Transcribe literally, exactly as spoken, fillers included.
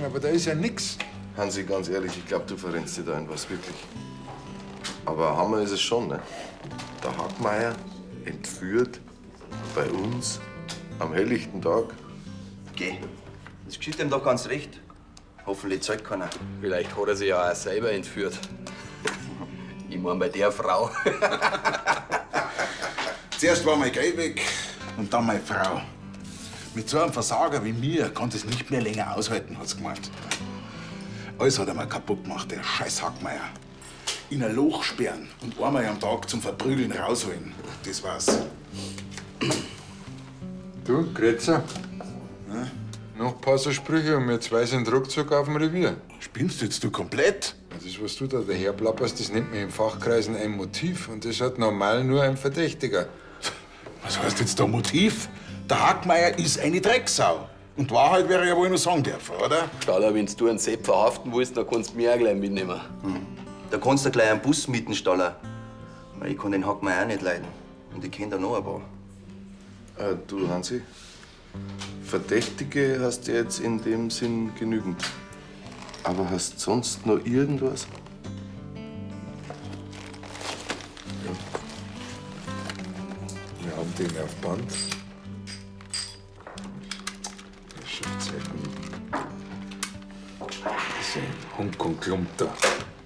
Taschen, aber da ist ja nix. Hansi, ganz ehrlich, ich glaube, du verrennst dich da in was, wirklich. Aber Hammer ist es schon, ne? Der Hackmeier entführt bei uns am helllichten Tag. Geh, das geschieht ihm doch ganz recht. Hoffentlich zahlt keiner. Vielleicht hat er sich ja auch selber entführt. Ich mein, bei der Frau. Zuerst war mein Geld weg und dann meine Frau. Mit so einem Versager wie mir konnte es nicht mehr länger aushalten, hat's gemeint. Alles hat er mir kaputt gemacht, der scheiß Hackmeier. In ein Loch sperren und einmal am Tag zum Verprügeln rausholen. Das war's. Du, Grätzer, Hm? noch ein paar so Sprüche und wir zwei sind ruckzuck auf dem Revier. Spinnst du jetzt du komplett? Das, was du da daherplapperst, das nennt man in Fachkreisen ein Motiv und das hat normal nur ein Verdächtiger. Was heißt jetzt da Motiv? Der Hackmeier ist eine Drecksau. Und Wahrheit wäre ja wohl nur sagen dürfen, oder? Staller, wenn du einen Sepp verhaften willst, dann kannst du mich auch gleich mitnehmen. Hm. Da kannst du gleich einen Bus mieten, Staller. Weil ich kann den Hackmeier auch nicht leiden. Und ich kenn da noch ein paar. Äh, du, Hansi, Verdächtige hast du jetzt in dem Sinn genügend. Aber hast sonst noch irgendwas? Wir haben den auf Band. Geschäftszeiten. Das ist ein Hongkong-Klump da.